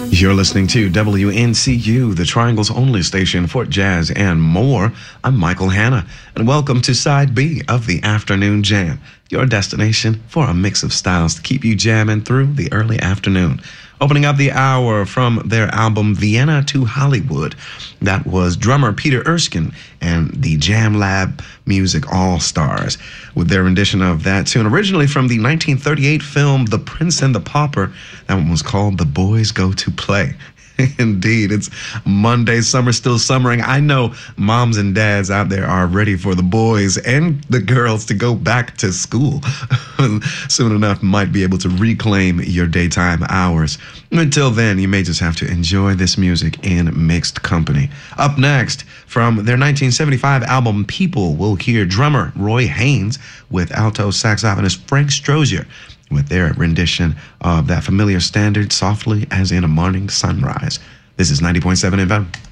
You're listening to WNCU, the Triangle's only station for jazz and more. I'm Michael Hanna, and welcome to Side B of the Afternoon Jam, your destination for a mix of styles to keep you jamming through the early afternoon. Opening up the hour from their album Vienna to Hollywood, that was drummer Peter Erskine and the Jam Lab Music All-Stars with their rendition of that tune, originally from the 1938 film The Prince and the Pauper. That one was called The Boys Go to Play. Indeed, it's Monday, summer still summering. I know moms and dads out there are ready for the boys and the girls to go back to school. Soon enough, might be able to reclaim your daytime hours. Until then, you may just have to enjoy this music in mixed company. Up next, from their 1975 album People, we'll hear drummer Roy Haynes with alto saxophonist Frank Strozier with their rendition of that familiar standard, Softly as in a Morning Sunrise. This is 90.7 FM.